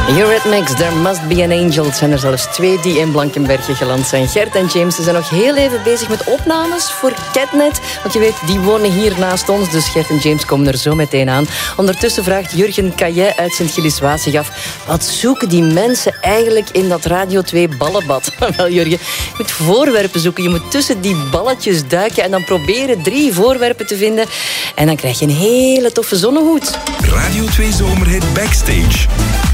Eurythmics, There Must Be an Angel. Het zijn er zelfs 2 die in Blankenberge geland zijn. Gert en James zijn nog heel even bezig met opnames voor Catnet. Want je weet, die wonen hier naast ons. Dus Gert en James komen er zo meteen aan. Ondertussen vraagt Jurgen Caillet uit Sint-Gilles-Waas zich af: wat zoeken die mensen eigenlijk in dat Radio 2 ballenbad? Wel Jurgen, je moet voorwerpen zoeken. Je moet tussen die balletjes duiken en dan proberen 3 voorwerpen te vinden. En dan krijg je een hele toffe zonnehoed. Radio 2 Zomerhit Backstage.